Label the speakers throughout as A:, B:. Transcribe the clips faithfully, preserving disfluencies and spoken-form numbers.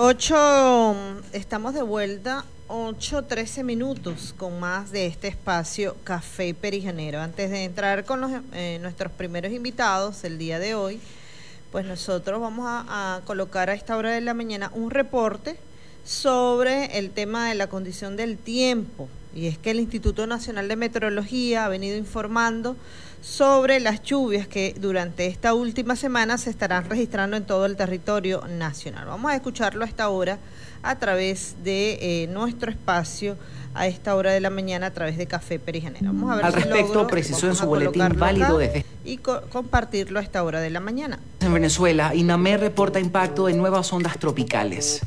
A: ocho, estamos de vuelta, ocho trece minutos con más de este espacio Café Perijanero. Antes de entrar con los, eh, nuestros primeros invitados el día de hoy, pues nosotros vamos a, a colocar a esta hora de la mañana un reporte sobre el tema de la condición del tiempo. Y es que el Instituto Nacional de Meteorología ha venido informando sobre las lluvias que durante esta última semana se estarán registrando en todo el territorio nacional. Vamos a escucharlo a esta hora a través de eh, nuestro espacio a esta hora de la mañana a través de Café Perijanero. Vamos a ver
B: Al
A: si
B: respecto,
A: logro,
B: precisó en su boletín válido desde
A: y co compartirlo a esta hora de la mañana.
B: En Venezuela, INAMED reporta impacto de nuevas ondas tropicales.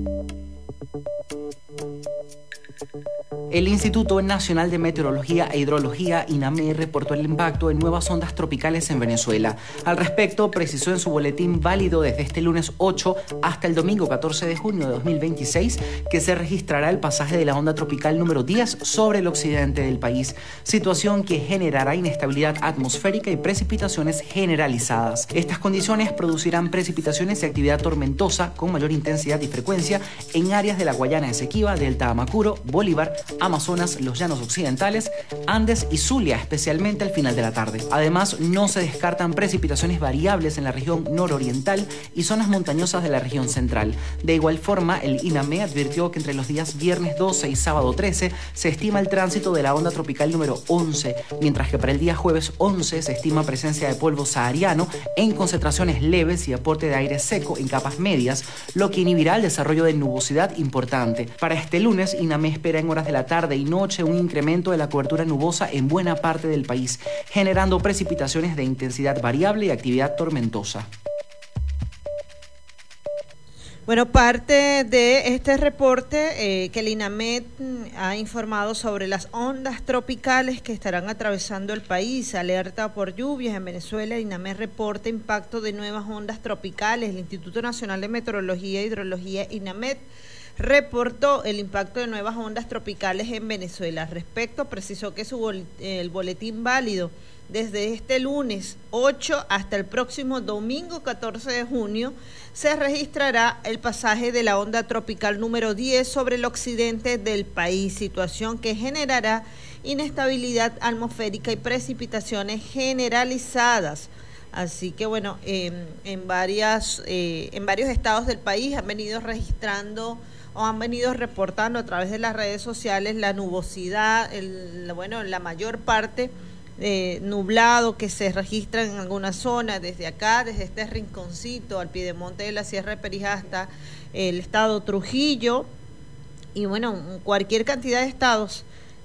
B: El Instituto Nacional de Meteorología e Hidrología, INAMED, reportó el impacto de nuevas ondas tropicales en Venezuela. Al respecto, precisó en su boletín válido desde este lunes ocho hasta el domingo catorce de junio de dos mil veintiséis que se registrará el pasaje de la onda tropical número diez sobre el occidente del país, situación que generará inestabilidad atmosférica y precipitaciones generalizadas. Estas condiciones producirán precipitaciones y actividad tormentosa con mayor intensidad y frecuencia en áreas de la Guayana Esequiba, Delta Amacuro, Bolívar, Amazonas, los Llanos Occidentales, Andes y Zulia, especialmente al final de la tarde. Además, no se descartan precipitaciones variables en la región nororiental y zonas montañosas de la región central. De igual forma, el INAMED advirtió que entre los días viernes doce y sábado trece se estima el tránsito de la onda tropical número once, mientras que para el día jueves once se estima presencia de polvo sahariano en concentraciones leves y aporte de aire seco en capas medias, lo que inhibirá el desarrollo de nubosidad importante. Para este lunes, INAMED espera en horas de la tarde y noche un incremento de la cobertura nubosa en buena parte del país, generando precipitaciones de intensidad variable y actividad tormentosa.
A: Bueno, parte de este reporte eh, que el INAMED ha informado sobre las ondas tropicales que estarán atravesando el país, alerta por lluvias en Venezuela. El INAMED reporta impacto de nuevas ondas tropicales. El Instituto Nacional de Meteorología e Hidrología, INAMED, reportó el impacto de nuevas ondas tropicales en Venezuela. Al respecto, precisó que su bol el boletín válido desde este lunes ocho hasta el próximo domingo catorce de junio se registrará el pasaje de la onda tropical número diez sobre el occidente del país, situación que generará inestabilidad atmosférica y precipitaciones generalizadas. Así que bueno, eh, en varias eh, en varios estados del país han venido registrando o han venido reportando a través de las redes sociales la nubosidad, el, bueno, la mayor parte eh, nublado que se registra en algunas zonas, desde acá, desde este rinconcito al piedemonte de la Sierra de Perijá hasta el estado Trujillo, y bueno, cualquier cantidad de estados.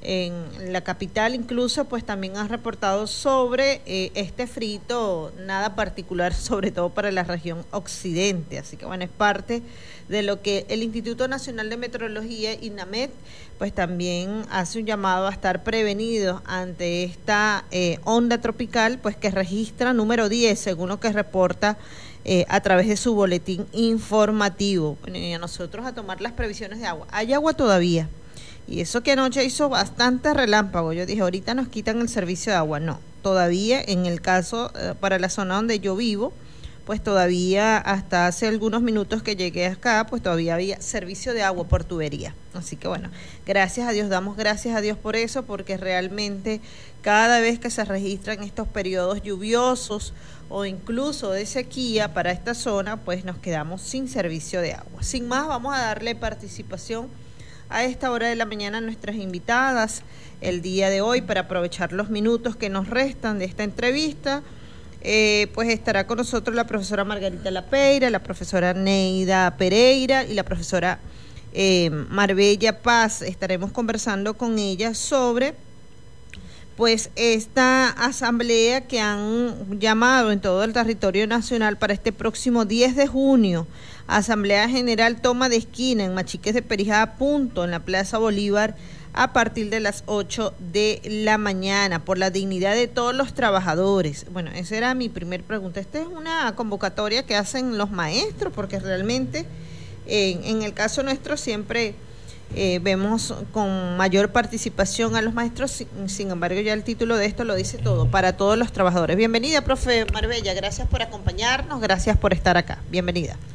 A: En la capital incluso pues también han reportado sobre eh, este frito, nada particular, sobre todo para la región occidente. Así que bueno, es parte de lo que el Instituto Nacional de Meteorología, INAMED, pues también hace un llamado a estar prevenidos ante esta eh, onda tropical, pues que registra número diez, según lo que reporta eh, a través de su boletín informativo. Bueno, y a nosotros a tomar las previsiones de agua. Hay agua todavía. Y eso que anoche hizo bastante relámpago. Yo dije, ahorita nos quitan el servicio de agua. No, todavía en el caso, eh, para la zona donde yo vivo, pues todavía hasta hace algunos minutos que llegué acá, pues todavía había servicio de agua por tubería. Así que bueno, gracias a Dios, damos gracias a Dios por eso, porque realmente cada vez que se registran estos periodos lluviosos o incluso de sequía para esta zona, pues nos quedamos sin servicio de agua. Sin más, vamos a darle participación a esta hora de la mañana nuestras invitadas el día de hoy para aprovechar los minutos que nos restan de esta entrevista. Eh, pues estará con nosotros la profesora Margarita Lapeira, la profesora Neida Pereira y la profesora eh, Marbella Paz. Estaremos conversando con ellas sobre pues esta asamblea que han llamado en todo el territorio nacional para este próximo diez de junio. Asamblea General Toma de Esquina en Machiques de Perijá, a punto en la Plaza Bolívar a partir de las ocho de la mañana, por la dignidad de todos los trabajadores. Bueno, esa era mi primer pregunta. Esta es una convocatoria que hacen los maestros, porque realmente en, en el caso nuestro siempre eh, vemos con mayor participación a los maestros, sin, sin embargo ya el título de esto lo dice todo, para todos los trabajadores. Bienvenida, profe Marbella, gracias por acompañarnos, gracias por estar acá, bienvenida.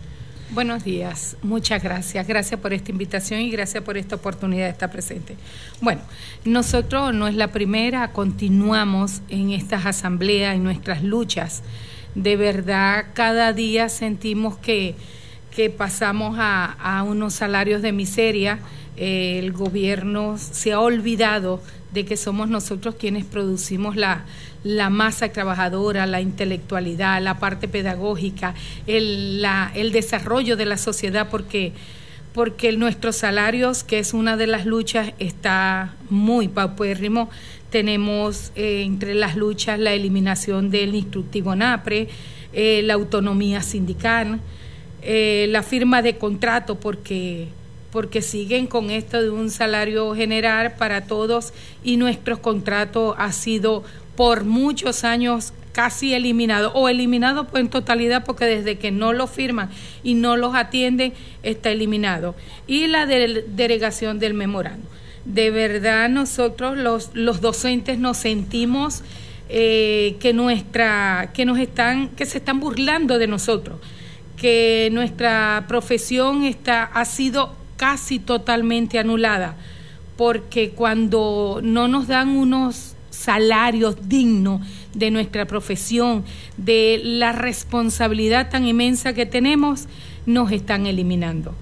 C: Buenos días, muchas gracias. Gracias por esta invitación y gracias por esta oportunidad de estar presente. Bueno, nosotros no es la primera, continuamos en estas asambleas, en nuestras luchas. De verdad, cada día sentimos que, que pasamos a, a unos salarios de miseria. Eh, el gobierno se ha olvidado de que somos nosotros quienes producimos la, la masa trabajadora, la intelectualidad, la parte pedagógica, el, la, el desarrollo de la sociedad, porque, porque nuestros salarios, que es una de las luchas, está muy paupérrimo. Tenemos eh, entre las luchas la eliminación del instructivo NAPRE, eh, la autonomía sindical, eh, la firma de contrato, porque... porque siguen con esto de un salario general para todos y nuestro contrato ha sido por muchos años casi eliminado o eliminado en totalidad, porque desde que no lo firman y no los atienden está eliminado. Y la de, derogación del memorando. De verdad nosotros los, los docentes nos sentimos eh, que nuestra que nos están que se están burlando de nosotros, que nuestra profesión está ha sido casi totalmente anulada, porque cuando no nos dan unos salarios dignos de nuestra profesión, de la responsabilidad tan inmensa que tenemos, nos están eliminando.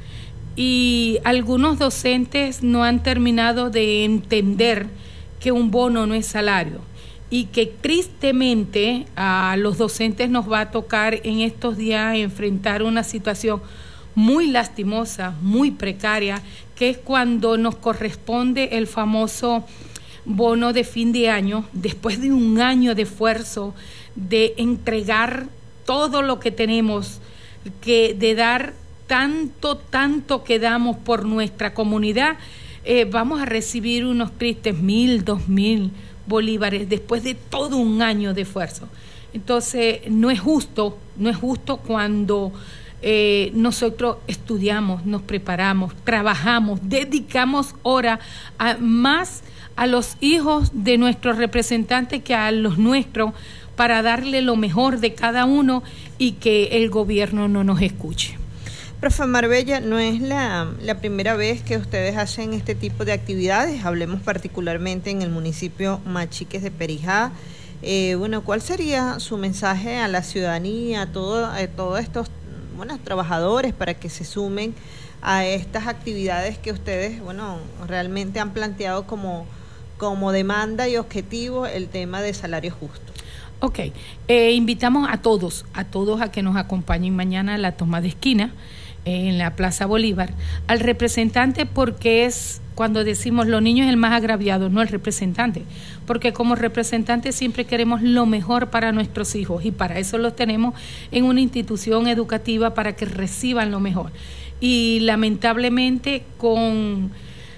C: Y algunos docentes no han terminado de entender que un bono no es salario y que tristemente a los docentes nos va a tocar en estos días enfrentar una situación muy lastimosa, muy precaria, que es cuando nos corresponde el famoso bono de fin de año, después de un año de esfuerzo, de entregar todo lo que tenemos, que de dar tanto, tanto que damos por nuestra comunidad, eh, vamos a recibir unos tristes mil, dos mil bolívares después de todo un año de esfuerzo. Entonces, no es justo, no es justo cuando Eh, nosotros estudiamos, nos preparamos, trabajamos, dedicamos horas a, más a los hijos de nuestros representantes que a los nuestros, para darle lo mejor de cada uno y que el gobierno no nos escuche.
A: Profe Marbella, no es la, la primera vez que ustedes hacen este tipo de actividades, hablemos particularmente en el municipio Machiques de Perijá. Eh, bueno, ¿cuál sería su mensaje a la ciudadanía, a todo, a todos estos buenos trabajadores, para que se sumen a estas actividades que ustedes, bueno, realmente han planteado como, como demanda y objetivo, el tema de salario justo?
C: Ok, eh, invitamos a todos, a todos a que nos acompañen mañana a la toma de esquina eh, en la Plaza Bolívar, al representante, porque es, cuando decimos los niños es el más agraviado, no el representante, porque como representantes siempre queremos lo mejor para nuestros hijos y para eso los tenemos en una institución educativa, para que reciban lo mejor. Y lamentablemente con,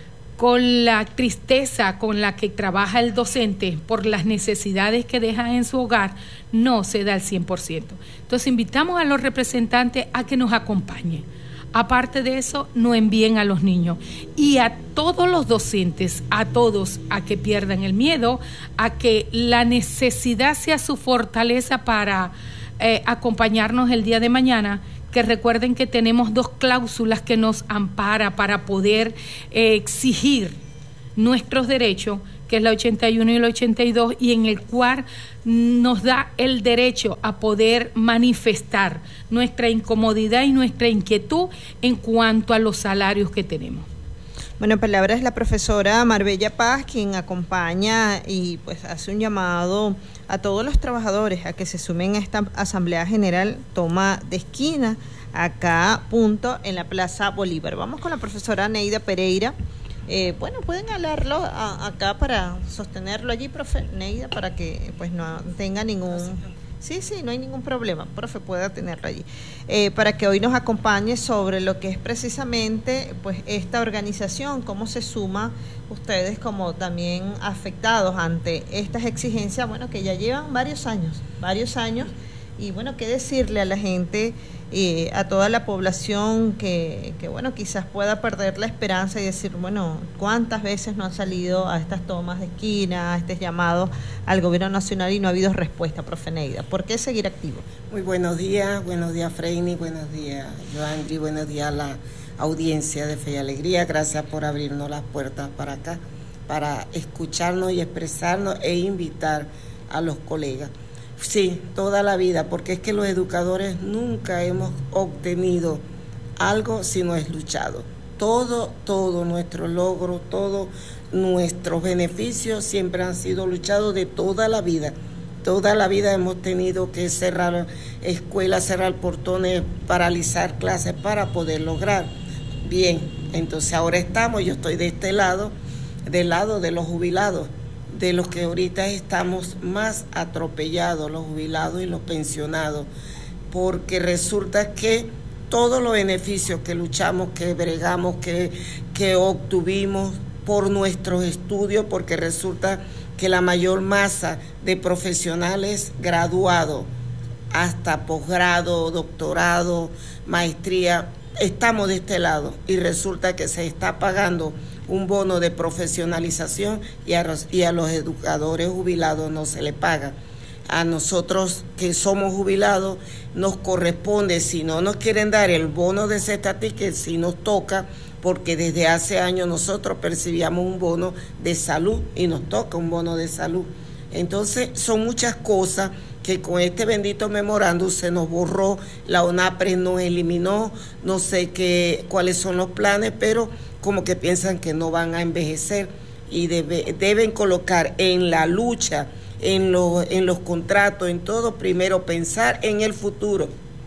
C: con la tristeza con la que trabaja el docente por las necesidades que deja en su hogar, no se da al cien por ciento. Entonces invitamos a los representantes a que nos acompañen. Aparte de eso, no envíen a los niños. Y a todos los docentes, a todos, a que pierdan el miedo, a que la necesidad sea su fortaleza para eh, acompañarnos el día de mañana, que recuerden que tenemos dos cláusulas que nos ampara para poder eh, exigir nuestros derechos, que es la ochenta y uno y la ochenta y dos, y en el cual nos da el derecho a poder manifestar nuestra incomodidad y nuestra inquietud en cuanto a los salarios que tenemos.
A: Bueno, palabras de la profesora Marbella Paz, quien acompaña y pues hace un llamado a todos los trabajadores a que se sumen a esta Asamblea General Toma de Esquina, acá punto en la Plaza Bolívar. Vamos con la profesora Neida Pereira. Eh, bueno, pueden hablarlo a, acá para sostenerlo allí, profe Neida, para que pues no tenga ningún... Sí, sí, no hay ningún problema, profe, pueda tenerlo allí. Eh, para que hoy nos acompañe sobre lo que es precisamente pues esta organización, cómo se suma ustedes como también afectados ante estas exigencias, bueno, que ya llevan varios años, varios años, y bueno, qué decirle a la gente y a toda la población que, que, bueno, quizás pueda perder la esperanza y decir, bueno, ¿cuántas veces no han salido a estas tomas de esquina, a este llamado al gobierno nacional y no ha habido respuesta, profe Neida? ¿Por qué seguir activo?
D: Muy buenos días, buenos días, Freini, buenos días, Joandri, buenos días a la audiencia de Fe y Alegría. Gracias por abrirnos las puertas para acá, para escucharnos y expresarnos e invitar a los colegas. Sí, toda la vida, porque es que los educadores nunca hemos obtenido algo si no es luchado. Todo, todo nuestro logro, todos nuestros beneficios siempre han sido luchados de toda la vida. Toda la vida hemos tenido que cerrar escuelas, cerrar portones, paralizar clases para poder lograr. Bien, entonces ahora estamos, yo estoy de este lado, del lado de los jubilados, de los que ahorita estamos más atropellados, los jubilados y los pensionados, porque resulta que todos los beneficios que luchamos, que bregamos, que, que obtuvimos por nuestros estudios, porque resulta que la mayor masa de profesionales graduados, hasta posgrado, doctorado, maestría, estamos de este lado y resulta que se está pagando un bono de profesionalización y a, los, y a los educadores jubilados no se le paga. A nosotros que somos jubilados nos corresponde, si no nos quieren dar el bono de cestas que si nos toca, porque desde hace años nosotros percibíamos un bono de salud y nos toca un bono de salud. Entonces son muchas cosas que con este bendito memorándum se nos borró, la ONAPRES nos eliminó, no sé qué, cuáles son los planes, pero como que piensan que no van a envejecer y debe, deben colocar en la lucha, en, lo, en los contratos, en todo, primero pensar en el futuro.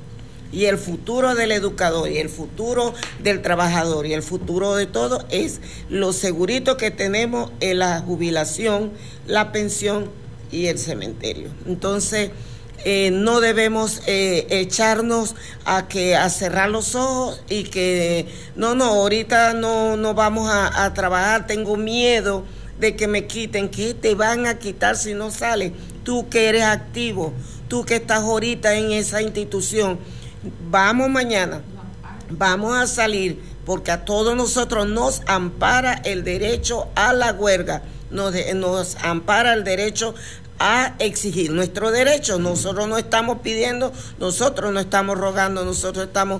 D: Y el futuro del educador y el futuro del trabajador y el futuro de todo es lo segurito que tenemos en la jubilación, la pensión y el cementerio. Entonces, eh, no debemos eh, echarnos a que a cerrar los ojos y que no, no, ahorita no, no vamos a, a trabajar, tengo miedo de que me quiten. ¿Qué te van a quitar si no sales? Tú que eres activo, tú que estás ahorita en esa institución, vamos mañana, vamos a salir, porque a todos nosotros nos ampara el derecho a la huelga, nos, nos ampara el derecho a exigir nuestro derecho. Nosotros no estamos pidiendo, nosotros no estamos rogando, nosotros estamos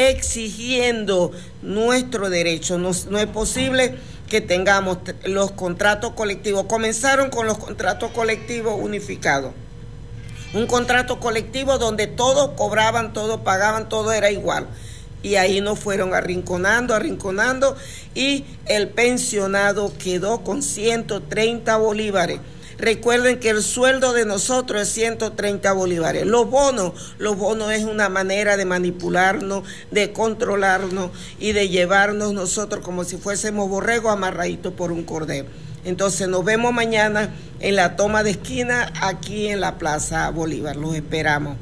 D: exigiendo nuestro derecho. No, no es posible que tengamos los contratos colectivos. Comenzaron con los contratos colectivos unificados. Un contrato colectivo donde todos cobraban, todos pagaban, todo era igual. Y ahí nos fueron arrinconando, arrinconando, y el pensionado quedó con ciento treinta bolívares. Recuerden que el sueldo de nosotros es ciento treinta bolívares. Los bonos, los bonos es una manera de manipularnos, de controlarnos y de llevarnos nosotros como si fuésemos borregos amarraditos por un cordero. Entonces nos vemos mañana en la toma de esquina aquí en la Plaza Bolívar. Los esperamos.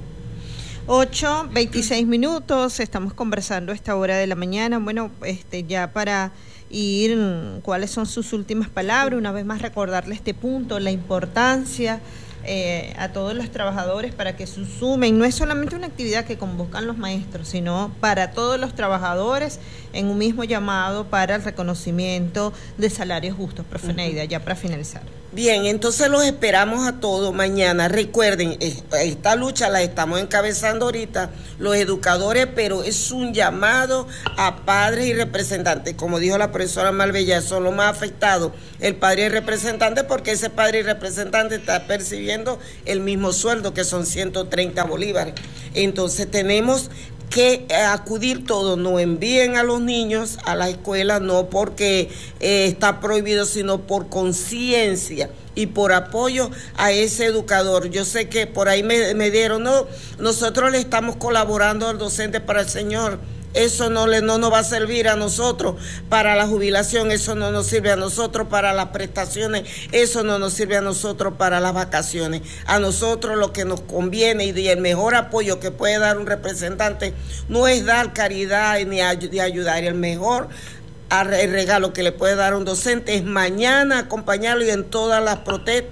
A: ocho, veintiséis minutos, estamos conversando a esta hora de la mañana. Bueno, este ya para ir, ¿cuáles son sus últimas palabras? Una vez más recordarle este punto, la importancia eh, a todos los trabajadores para que se sumen. No es solamente una actividad que convocan los maestros, sino para todos los trabajadores en un mismo llamado para el reconocimiento de salarios justos. Profe Neida, ya para finalizar.
D: Bien, entonces los esperamos a todos mañana. Recuerden, esta lucha la estamos encabezando ahorita los educadores, pero es un llamado a padres y representantes. Como dijo la profesora Marbella, son los más afectados, el padre y representante, porque ese padre y representante está percibiendo el mismo sueldo, que son ciento treinta bolívares. Entonces tenemos que acudir todos, no envíen a los niños a la escuela, no porque eh, está prohibido, sino por conciencia y por apoyo a ese educador. Yo sé que por ahí me, me dieron, no, nosotros le estamos colaborando al docente para el Señor. Eso no, le, no nos va a servir a nosotros para la jubilación, eso no nos sirve a nosotros para las prestaciones, eso no nos sirve a nosotros para las vacaciones. A nosotros lo que nos conviene y el mejor apoyo que puede dar un representante no es dar caridad ni de ayudar, el mejor el regalo que le puede dar un docente es mañana acompañarlo y en todas las protestas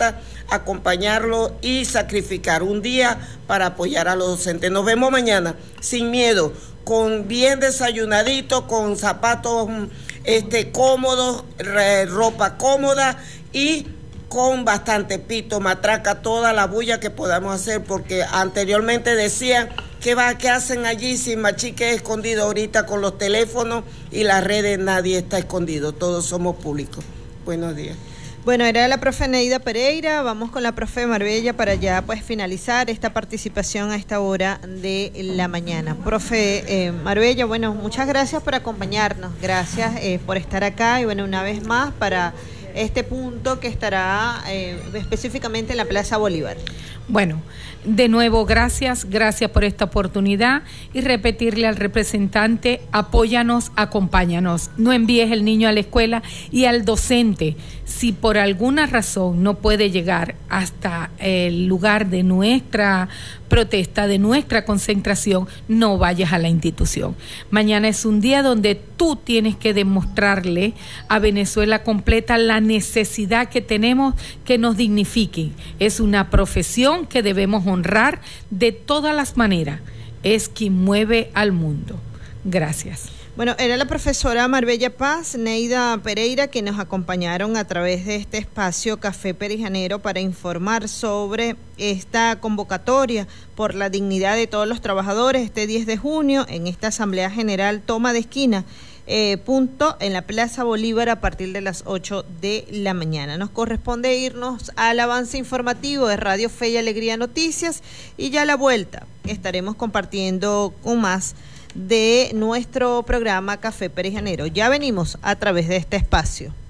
D: acompañarlo y sacrificar un día para apoyar a los docentes. Nos vemos mañana, sin miedo, con bien desayunadito, con zapatos este, cómodos, ropa cómoda y con bastante pito, matraca, toda la bulla que podamos hacer, porque anteriormente decían ¿qué va, qué hacen allí sin machique escondido? Ahorita con los teléfonos y las redes nadie está escondido, todos somos públicos. Buenos días.
A: Bueno, era la profe Neida Pereira, vamos con la profe Marbella para ya pues finalizar esta participación a esta hora de la mañana. Profe eh, Marbella, bueno, muchas gracias por acompañarnos, gracias eh, por estar acá y bueno, una vez más para este punto que estará eh, específicamente en la Plaza Bolívar.
C: Bueno, de nuevo, gracias, gracias por esta oportunidad y repetirle al representante, apóyanos, acompáñanos, no envíes el niño a la escuela y al docente, si por alguna razón no puede llegar hasta el lugar de nuestra protesta, de nuestra concentración, no vayas a la institución. Mañana es un día donde tú tienes que demostrarle a Venezuela completa la necesidad que tenemos que nos dignifiquen. Es una profesión que debemos honrar de todas las maneras. Es quien mueve al mundo. Gracias.
A: Bueno, era la profesora Marbella Paz, Neida Pereira, que nos acompañaron a través de este espacio Café Perijanero para informar sobre esta convocatoria por la dignidad de todos los trabajadores este diez de junio en esta Asamblea General Toma de Esquina, eh, punto en la Plaza Bolívar a partir de las ocho de la mañana. Nos corresponde irnos al avance informativo de Radio Fe y Alegría Noticias y ya a la vuelta estaremos compartiendo con más de nuestro programa Café Perijanero. Ya venimos a través de este espacio.